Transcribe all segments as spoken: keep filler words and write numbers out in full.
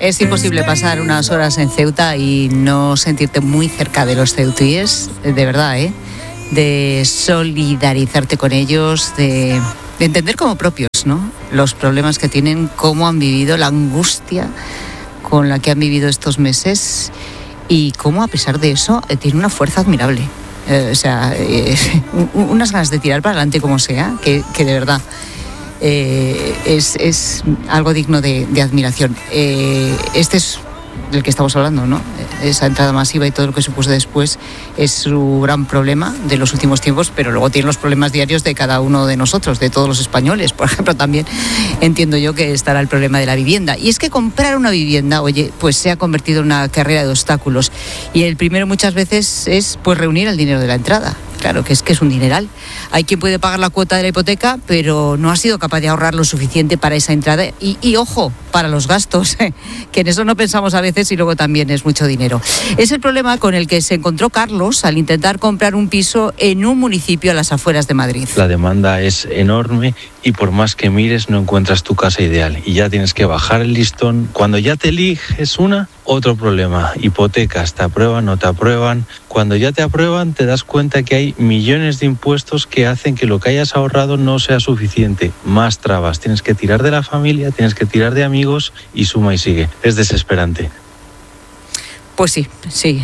Es imposible pasar unas horas en Ceuta y no sentirte muy cerca de los ceutíes, de verdad, ¿eh? De solidarizarte con ellos, de, de entender como propios, ¿no? Los problemas que tienen, cómo han vivido, la angustia con la que han vivido estos meses y cómo, a pesar de eso, eh, tiene una fuerza admirable. Eh, o sea, eh, unas ganas de tirar para adelante como sea, que, que de verdad... Eh, es, es algo digno de, de admiración. Eh, este es del que estamos hablando, ¿no? Esa entrada masiva y todo lo que supuso después es su gran problema de los últimos tiempos, pero luego tiene los problemas diarios de cada uno de nosotros, de todos los españoles. Por ejemplo, también entiendo yo que estará el problema de la vivienda. Y es que comprar una vivienda, oye, pues se ha convertido en una carrera de obstáculos. Y el primero muchas veces es pues reunir el dinero de la entrada. Claro, que es que es un dineral. Hay quien puede pagar la cuota de la hipoteca, pero no ha sido capaz de ahorrar lo suficiente para esa entrada. Y, y ojo, para los gastos, que en eso no pensamos a veces y luego también es mucho dinero. Es el problema con el que se encontró Carlos al intentar comprar un piso en un municipio a las afueras de Madrid. La demanda es enorme y por más que mires no encuentras tu casa ideal. Y ya tienes que bajar el listón. Cuando ya te eliges una, otro problema. Hipotecas, te aprueban, no te aprueban. Cuando ya te aprueban te das cuenta que hay millones de impuestos que hacen que lo que hayas ahorrado no sea suficiente. Más trabas. Tienes que tirar de la familia, tienes que tirar de amigos y suma y sigue. Es desesperante. Pues sí, sí,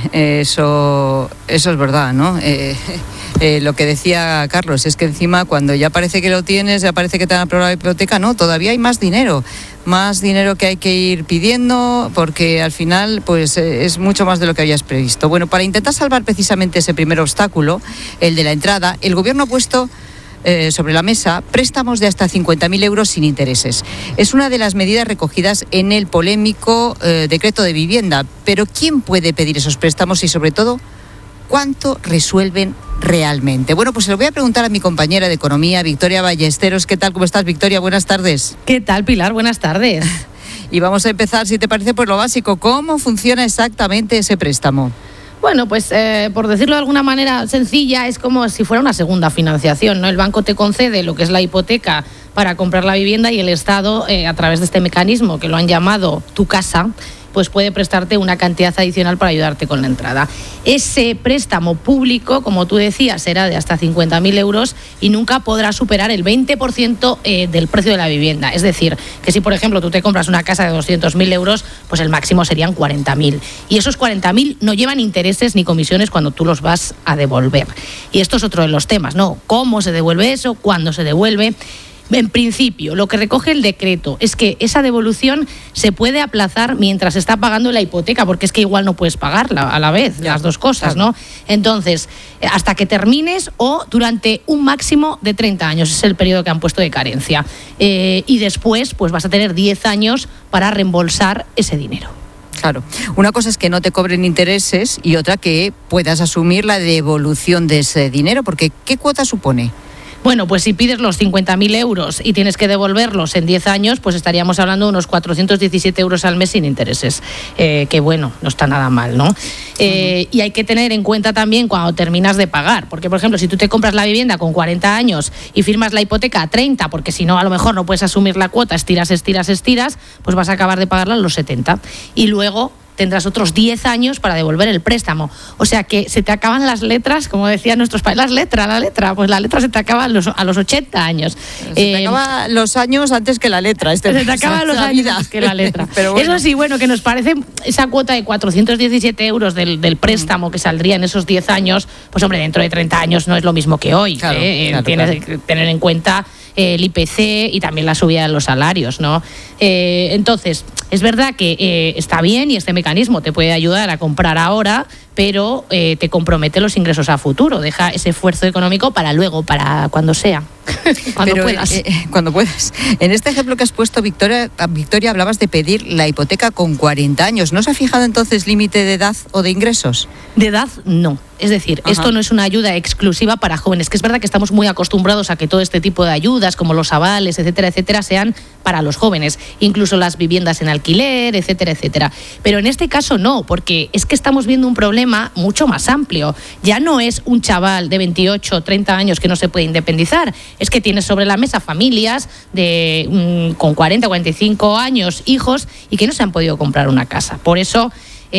eso, eso es verdad, ¿no? Eh, eh, lo que decía Carlos es que encima cuando ya parece que lo tienes, ya parece que te han aprobado la hipoteca, no, todavía hay más dinero, más dinero que hay que ir pidiendo porque al final pues es mucho más de lo que habías previsto. Bueno, para intentar salvar precisamente ese primer obstáculo, el de la entrada, el gobierno ha puesto Eh, sobre la mesa préstamos de hasta cincuenta mil euros sin intereses. Es una de las medidas recogidas en el polémico eh, decreto de vivienda. Pero ¿quién puede pedir esos préstamos y, sobre todo, cuánto resuelven realmente? Bueno, pues se lo voy a preguntar a mi compañera de Economía, Victoria Ballesteros. ¿Qué tal? ¿Cómo estás, Victoria? Buenas tardes. ¿Qué tal, Pilar? Buenas tardes. Y vamos a empezar, si te parece, por lo básico. ¿Cómo funciona exactamente ese préstamo? Bueno, pues eh, por decirlo de alguna manera sencilla, es como si fuera una segunda financiación, ¿no? El banco te concede lo que es la hipoteca para comprar la vivienda y el Estado, eh, a través de este mecanismo que lo han llamado Tu Casa, pues puede prestarte una cantidad adicional para ayudarte con la entrada. Ese préstamo público, como tú decías, será de hasta cincuenta mil euros y nunca podrá superar el veinte por ciento eh, del precio de la vivienda. Es decir, que si, por ejemplo, tú te compras una casa de doscientos mil euros, pues el máximo serían cuarenta mil. Y esos cuarenta mil no llevan intereses ni comisiones cuando tú los vas a devolver. Y esto es otro de los temas, ¿no? ¿Cómo se devuelve eso? ¿Cuándo se devuelve? En principio, lo que recoge el decreto es que esa devolución se puede aplazar mientras se está pagando la hipoteca, porque es que igual no puedes pagarla a la vez, ya, las dos cosas, claro, ¿no? Entonces, hasta que termines o durante un máximo de treinta años, es el periodo que han puesto de carencia. Eh, y después, pues vas a tener diez años para reembolsar ese dinero. Claro, una cosa es que no te cobren intereses y otra que puedas asumir la devolución de ese dinero, porque ¿qué cuota supone? Bueno, pues si pides los cincuenta mil euros y tienes que devolverlos en diez años, pues estaríamos hablando de unos cuatrocientos diecisiete euros al mes sin intereses, eh, que bueno, no está nada mal, ¿no? Eh, uh-huh. Y hay que tener en cuenta también cuando terminas de pagar, porque por ejemplo, si tú te compras la vivienda con cuarenta años y firmas la hipoteca a treinta, porque si no, a lo mejor no puedes asumir la cuota, estiras, estiras, estiras, pues vas a acabar de pagarla a los setenta. Y luego tendrás otros diez años para devolver el préstamo. O sea que se te acaban las letras, como decían nuestros padres, las letras, la letra, pues la letra se te acaba a los, a los ochenta años. Se te eh, acaban los años antes que la letra. Este se te acaban los años vida. antes que la letra. Pero bueno. Eso sí, bueno, que nos parece esa cuota de cuatrocientos diecisiete euros del, del préstamo que saldría en esos diez años, pues hombre, dentro de treinta años no es lo mismo que hoy. Claro, ¿eh? claro, Tienes que tener en cuenta el I P C y también la subida de los salarios, ¿no? Eh, entonces, es verdad que eh, está bien y este mecanismo te puede ayudar a comprar ahora, pero eh, te compromete los ingresos a futuro. Deja ese esfuerzo económico para luego, para cuando sea, cuando pero, puedas. Eh, cuando puedas. En este ejemplo que has puesto, Victoria, Victoria, hablabas de pedir la hipoteca con cuarenta años. ¿No se ha fijado entonces límite de edad o de ingresos? De edad, no. Es decir, Ajá. esto no es una ayuda exclusiva para jóvenes, que es verdad que estamos muy acostumbrados a que todo este tipo de ayudas, como los avales, etcétera, etcétera, sean para los jóvenes, incluso las viviendas en alquiler, etcétera, etcétera. Pero en este caso no, porque es que estamos viendo un problema problema mucho más amplio. Ya no es un chaval de veintiocho, treinta años que no se puede independizar, es que tienes sobre la mesa familias de mmm, con cuarenta, cuarenta y cinco años, hijos, y que no se han podido comprar una casa. Por eso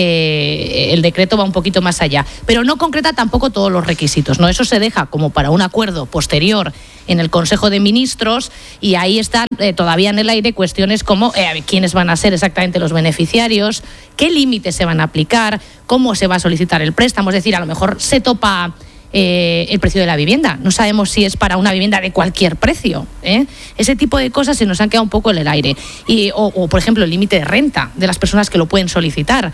Eh, el decreto va un poquito más allá, pero no concreta tampoco todos los requisitos, ¿no? Eso se deja como para un acuerdo posterior en el Consejo de Ministros, y ahí están eh, todavía en el aire cuestiones como eh, quiénes van a ser exactamente los beneficiarios, qué límites se van a aplicar, cómo se va a solicitar el préstamo. Es decir, a lo mejor se topa Eh, el precio de la vivienda. No sabemos si es para una vivienda de cualquier precio, ¿eh? Ese tipo de cosas se nos han quedado un poco en el aire. Y, o, o, por ejemplo, el límite de renta de las personas que lo pueden solicitar.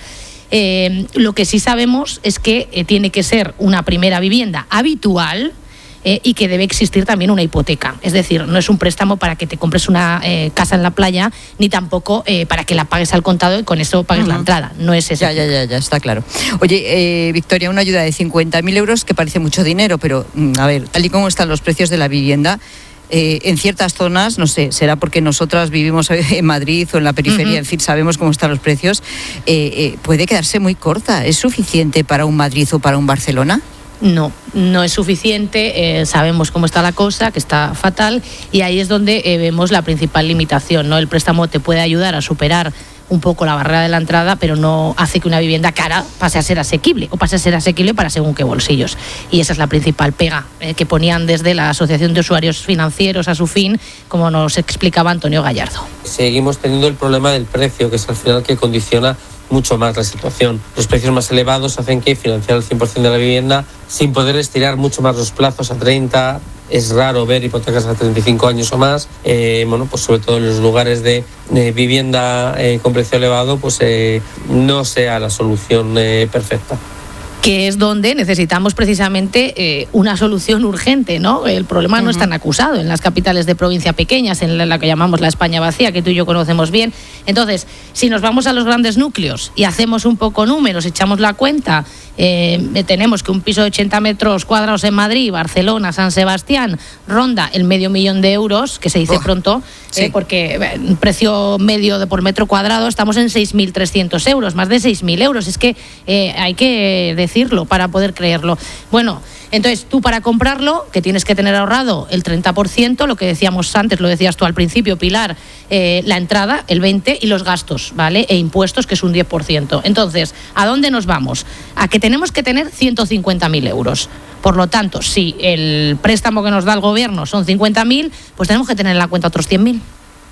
Eh, lo que sí sabemos es que eh, tiene que ser una primera vivienda habitual, Eh, y que debe existir también una hipoteca. Es decir, no es un préstamo para que te compres una eh, casa en la playa, ni tampoco eh, para que la pagues al contado y con eso pagues uh-huh. la entrada. No es eso. Ya, ya, ya, ya, está claro. Oye, eh, Victoria, una ayuda de cincuenta mil euros, que parece mucho dinero, pero a ver, tal y como están los precios de la vivienda, Eh, en ciertas zonas, no sé, será porque nosotras vivimos en Madrid o en la periferia, uh-huh. en fin, sabemos cómo están los precios, eh, eh, puede quedarse muy corta. ¿Es suficiente para un Madrid o para un Barcelona? No, no es suficiente, eh, sabemos cómo está la cosa, que está fatal, y ahí es donde eh, vemos la principal limitación, ¿no? El préstamo te puede ayudar a superar un poco la barrera de la entrada, pero no hace que una vivienda cara pase a ser asequible, o pase a ser asequible para según qué bolsillos. Y esa es la principal pega eh, que ponían desde la Asociación de Usuarios Financieros a su fin, como nos explicaba Antonio Gallardo. Seguimos teniendo el problema del precio, que es al final que condiciona mucho más la situación. Los precios más elevados hacen que financiar el cien por ciento de la vivienda sin poder estirar mucho más los plazos a treinta. Es raro ver hipotecas a treinta y cinco años o más. Eh, bueno, pues sobre todo en los lugares de, de vivienda eh, con precio elevado, pues eh, no sea la solución eh, perfecta. Que es donde necesitamos precisamente eh, una solución urgente, ¿no? El problema no uh-huh. es tan acusado en las capitales de provincia pequeñas, en la, la que llamamos la España vacía, que tú y yo conocemos bien. Entonces, si nos vamos a los grandes núcleos y hacemos un poco números, echamos la cuenta, eh, tenemos que un piso de ochenta metros cuadrados en Madrid, Barcelona, San Sebastián, ronda el medio millón de euros, que se dice oh, pronto, sí. eh, porque el precio medio de por metro cuadrado estamos en seis mil trescientos euros, más de seis mil euros. Es que eh, hay que decir decirlo para poder creerlo. Bueno, entonces tú para comprarlo, que tienes que tener ahorrado el treinta por ciento, lo que decíamos antes, lo decías tú al principio, Pilar, eh, la entrada, el veinte por ciento, y los gastos, ¿vale? E impuestos, que es un diez por ciento. Entonces, ¿a dónde nos vamos? A que tenemos que tener ciento cincuenta mil euros. Por lo tanto, si el préstamo que nos da el gobierno son cincuenta mil, pues tenemos que tener en la cuenta otros cien mil.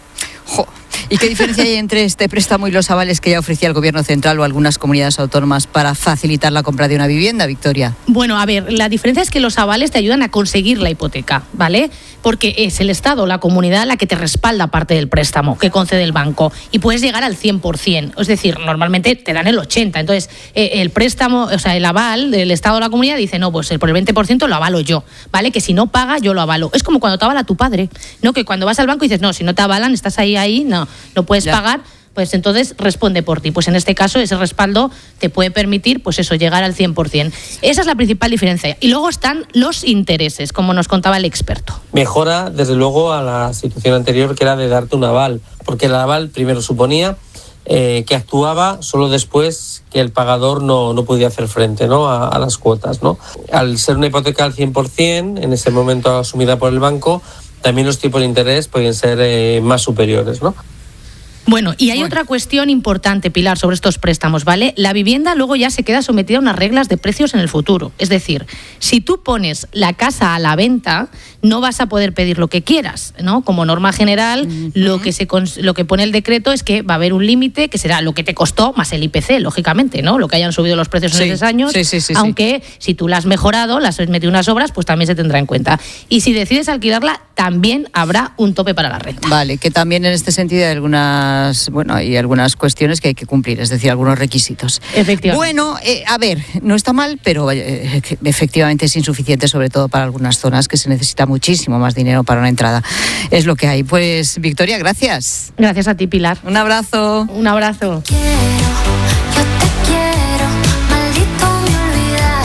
Jo. ¿Y qué diferencia hay entre este préstamo y los avales que ya ofrecía el Gobierno central o algunas comunidades autónomas para facilitar la compra de una vivienda, Victoria? Bueno, a ver, la diferencia es que los avales te ayudan a conseguir la hipoteca, ¿vale? Porque es el Estado o la comunidad la que te respalda parte del préstamo que concede el banco, y puedes llegar al cien por ciento, es decir, normalmente te dan el ochenta por ciento. Entonces, eh, el préstamo, o sea, el aval del Estado o la comunidad dice, no, pues por el veinte por ciento lo avalo yo, ¿vale? Que si no paga, yo lo avalo. Es como cuando te avala tu padre, ¿no? Que cuando vas al banco y dices, no, si no te avalan, estás ahí, ahí, no, no puedes ya. pagar, pues entonces responde por ti. Pues en este caso ese respaldo te puede permitir, pues eso, llegar al cien por ciento. Esa es la principal diferencia. Y luego están los intereses, como nos contaba el experto. Mejora, desde luego, a la situación anterior, que era de darte un aval, porque el aval primero suponía eh, que actuaba solo después que el pagador no, no podía hacer frente, ¿no? a, a las cuotas, ¿no? Al ser una hipoteca al cien por ciento, en ese momento asumida por el banco, también los tipos de interés pueden ser eh, más superiores, ¿no? Bueno, y hay bueno. otra cuestión importante, Pilar, sobre estos préstamos, ¿vale? La vivienda luego ya se queda sometida a unas reglas de precios en el futuro. Es decir, si tú pones la casa a la venta, no vas a poder pedir lo que quieras, ¿no? Como norma general, uh-huh. lo que se lo que pone el decreto es que va a haber un límite que será lo que te costó más el I P C, lógicamente, ¿no? Lo que hayan subido los precios sí. en esos años, sí, sí, sí, aunque sí. si tú la has mejorado, las has metido unas obras, pues también se tendrá en cuenta. Y si decides alquilarla, también habrá un tope para la renta. Vale, que también en este sentido hay algunas, bueno, hay algunas cuestiones que hay que cumplir, es decir, algunos requisitos. Efectivamente. Bueno, eh, a ver, no está mal, pero eh, efectivamente es insuficiente, sobre todo para algunas zonas que se necesita muchísimo más dinero para una entrada. Es lo que hay. Pues, Victoria, gracias. Gracias a ti, Pilar. Un abrazo. Un abrazo. Quiero, yo te quiero, maldito me olvidas.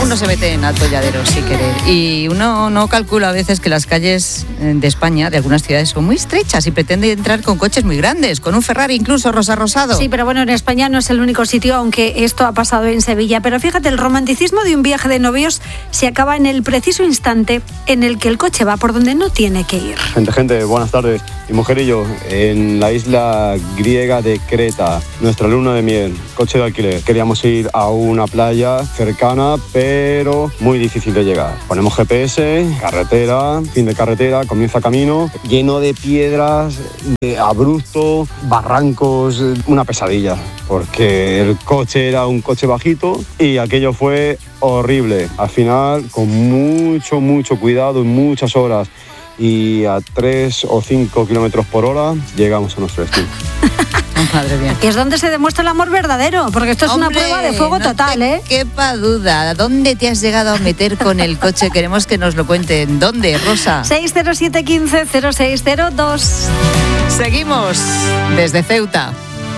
uno se mete en atolladeros sin querer. Y uno no calcula a veces que las calles de España, de algunas ciudades, son muy estrechas y pretende entrar con coches muy grandes, con un Ferrari incluso rosa rosado. Sí, pero bueno, en España no es el único sitio, aunque esto ha pasado en Sevilla. Pero fíjate, el romanticismo de un viaje de novios se acaba en el preciso instante en el que el coche va por donde no tiene que ir. Gente, gente, buenas tardes. Mi mujer y yo, en la isla griega de Creta, nuestra luna de miel, coche de alquiler. Queríamos ir a una playa cercana, pero muy difícil de llegar. Ponemos G P S, carretera, fin de carretera, comienza camino, lleno de piedras, de abrupto, barrancos, una pesadilla, porque el coche era un coche bajito y aquello fue horrible. Al final, con mucho, mucho cuidado y muchas horas, y a tres o cinco kilómetros por hora llegamos a nuestro destino. Madre mía. Que es donde se demuestra el amor verdadero, porque esto es Hombre, una prueba de fuego no total, te ¿eh? quepa duda. ¿Dónde te has llegado a meter con el coche? Queremos que nos lo cuenten. ¿Dónde, Rosa? seis cero siete uno cinco cero seis cero dos. Seguimos desde Ceuta.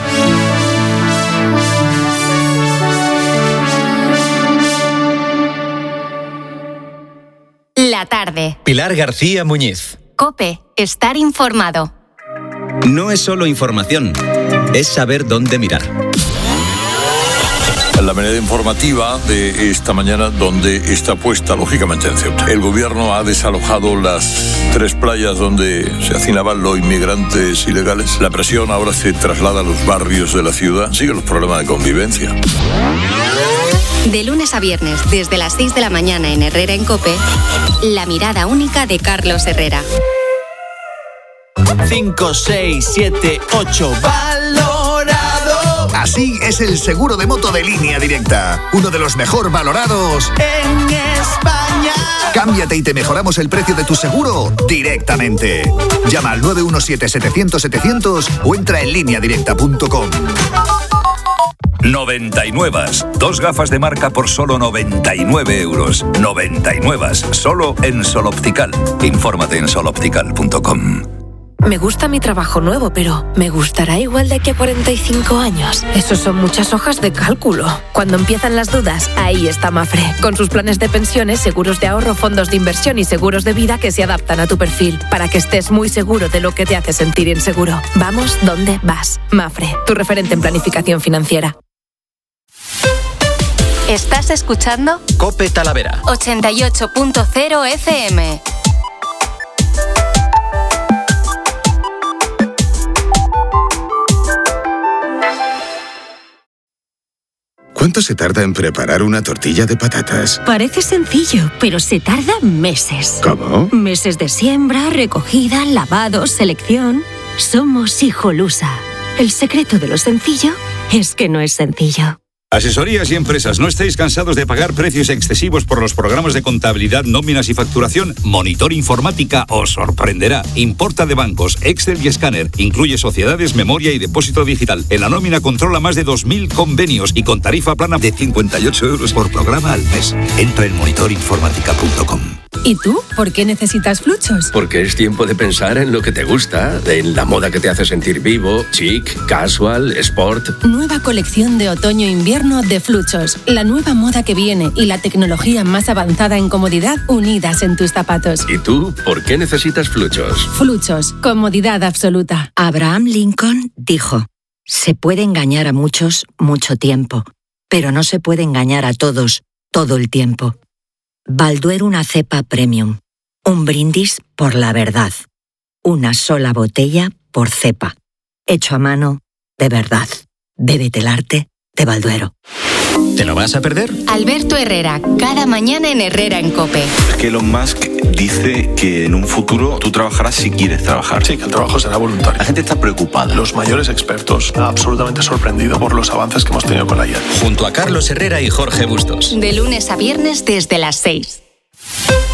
La tarde. Pilar García Muñiz. COPE. Estar informado. No es solo información, es saber dónde mirar. La mirada informativa de esta mañana, donde está puesta, lógicamente, en Ceuta. El gobierno ha desalojado las tres playas donde se hacinaban los inmigrantes ilegales. La presión ahora se traslada a los barrios de la ciudad. Siguen los problemas de convivencia. De lunes a viernes, desde las seis de la mañana en Herrera en COPE, la mirada única de Carlos Herrera. cinco, seis, siete, ocho, valorado. Así es el seguro de moto de Línea Directa, uno de los mejor valorados en España. Cámbiate y te mejoramos el precio de tu seguro directamente. Llama al nueve uno siete, setecientos, setecientos o entra en línea directa punto com. noventa y nueve. Dos gafas de marca por solo noventa y nueve euros. noventa y nueve. Solo en Sol Optical. Infórmate en sol optical punto com. Me gusta mi trabajo nuevo, pero ¿me gustará igual de aquí a cuarenta y cinco años? Esos son muchas hojas de cálculo. Cuando empiezan las dudas, ahí está Mafre, con sus planes de pensiones, seguros de ahorro, fondos de inversión y seguros de vida que se adaptan a tu perfil, para que estés muy seguro de lo que te hace sentir inseguro. Vamos donde vas. Mafre, tu referente en planificación financiera. ¿Estás escuchando? COPE Talavera. ochenta y ocho punto cero F M. ¿Cuánto se tarda en preparar una tortilla de patatas? Parece sencillo, pero se tarda meses. ¿Cómo? Meses de siembra, recogida, lavado, selección. Somos Hijolusa. El secreto de lo sencillo es que no es sencillo. Asesorías y empresas, ¿no estáis cansados de pagar precios excesivos por los programas de contabilidad, nóminas y facturación? Monitor Informática os sorprenderá. Importa de bancos, Excel y escáner. Incluye sociedades, memoria y depósito digital. En la nómina controla más de dos mil convenios y con tarifa plana de cincuenta y ocho euros por programa al mes. Entra en monitor informática punto com. ¿Y tú? ¿Por qué necesitas Fluchos? Porque es tiempo de pensar en lo que te gusta, en la moda que te hace sentir vivo, chic, casual, sport. Nueva colección de otoño-invierno de Fluchos. La nueva moda que viene y la tecnología más avanzada en comodidad unidas en tus zapatos. ¿Y tú? ¿Por qué necesitas Fluchos? Fluchos. Comodidad absoluta. Abraham Lincoln dijo: se puede engañar a muchos mucho tiempo, pero no se puede engañar a todos todo el tiempo. Balduero una cepa premium. Un brindis por la verdad. Una sola botella por cepa. Hecho a mano de verdad. Bébete el arte de Balduero. ¿Te lo vas a perder? Alberto Herrera, cada mañana en Herrera en COPE. Es que Elon Musk dice que en un futuro tú trabajarás si quieres trabajar. Sí, que el trabajo será voluntario. La gente está preocupada. Los mayores expertos, absolutamente sorprendido por los avances que hemos tenido con la I A. Junto a Carlos Herrera y Jorge Bustos. De lunes a viernes desde las seis.